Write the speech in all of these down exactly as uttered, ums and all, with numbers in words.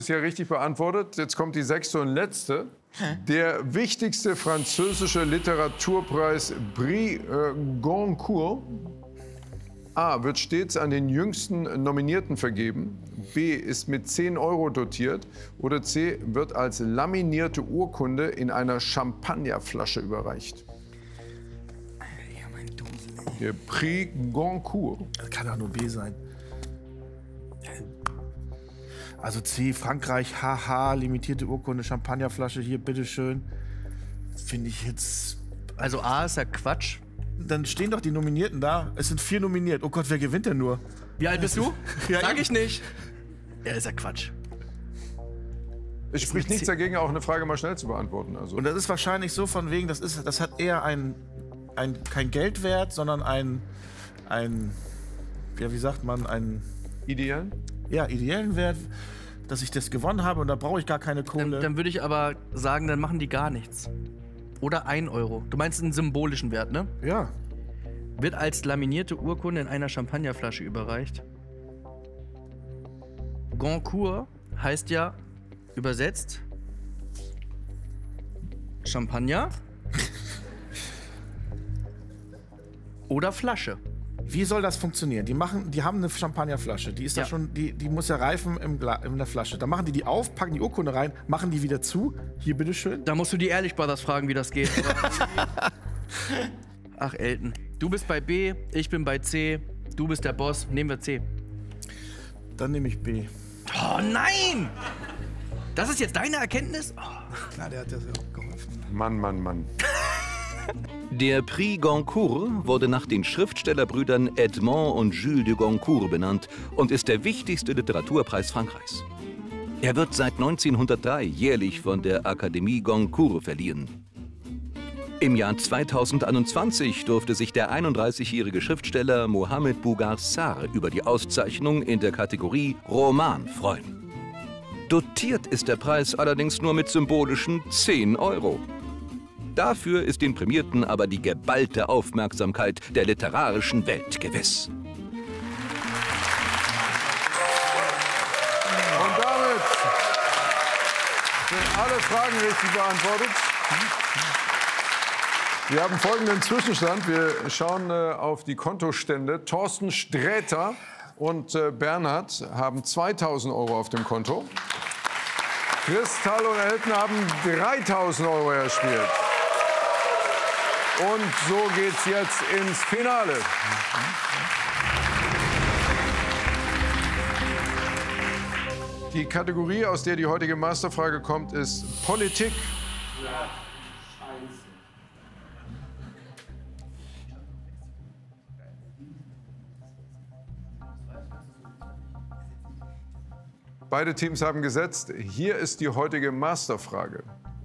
Ist ja richtig beantwortet. Jetzt kommt die sechste und letzte. Der wichtigste französische Literaturpreis Prix äh, Goncourt A. wird stets an den jüngsten Nominierten vergeben, B. ist mit zehn Euro dotiert oder C. wird als laminierte Urkunde in einer Champagnerflasche überreicht. Ja, mein Dusel. Der Prix Goncourt. Das kann doch nur B sein. Also C, Frankreich, haha, limitierte Urkunde, Champagnerflasche, hier, bitteschön. Finde ich jetzt... Also A ist ja Quatsch. Dann stehen doch die Nominierten da. Es sind vier nominiert. Oh Gott, wer gewinnt denn nur? Wie alt bist du? Ja, Sag ich nicht. Ja, ist ja Quatsch. Es spricht nichts dagegen, auch eine Frage mal schnell zu beantworten. Also. Und das ist wahrscheinlich so von wegen, das, ist, das hat eher ein, ein, kein Geldwert, sondern ein, ein, ja, wie sagt man, ein... Ideellen? Ja, ideellen Wert, dass ich das gewonnen habe und da brauche ich gar keine Kohle. Dann, dann würde ich aber sagen, dann machen die gar nichts. Oder ein Euro. Du meinst einen symbolischen Wert, ne? Ja. Wird als laminierte Urkunde in einer Champagnerflasche überreicht. Goncourt heißt ja übersetzt Champagner oder Flasche. Wie soll das funktionieren? Die, machen, die haben eine Champagnerflasche, die, ist Ja. da schon, die, die muss ja reifen im Gla in der Flasche. Da machen die die auf, packen die Urkunde rein, machen die wieder zu. Hier, bitteschön. Da musst du die Ehrlich Brothers fragen, wie das geht. Ach, Elton. Du bist bei B, ich bin bei C. Du bist der Boss. Nehmen wir C. Dann nehme ich B. Oh nein! Das ist jetzt deine Erkenntnis? Oh. Na, der hat ja auch geholfen. Mann, Mann, Mann. Der Prix Goncourt wurde nach den Schriftstellerbrüdern Edmond und Jules de Goncourt benannt und ist der wichtigste Literaturpreis Frankreichs. Er wird seit neunzehnhundertdrei jährlich von der Akademie Goncourt verliehen. Im Jahr zweitausendeinundzwanzig durfte sich der einunddreißigjährige Schriftsteller Mohamed Bougar-Sarr über die Auszeichnung in der Kategorie Roman freuen. Dotiert ist der Preis allerdings nur mit symbolischen zehn Euro. Dafür ist den Prämierten aber die geballte Aufmerksamkeit der literarischen Welt gewiss. Und damit sind alle Fragen richtig beantwortet. Wir haben folgenden Zwischenstand. Wir schauen äh, auf die Kontostände. Thorsten Sträter und äh, Bernhard haben zweitausend Euro auf dem Konto. Kristall und Elton haben dreitausend Euro erspielt. Und so geht's jetzt ins Finale. Die Kategorie, aus der die heutige Masterfrage kommt, ist Politik. Beide Teams haben gesetzt. Hier ist die heutige Masterfrage.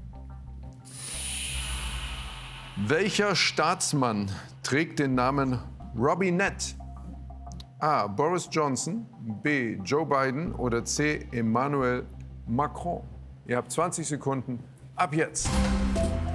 Welcher Staatsmann trägt den Namen Robinette? A. Boris Johnson, B. Joe Biden oder C. Emmanuel Macron? Ihr habt zwanzig Sekunden ab jetzt.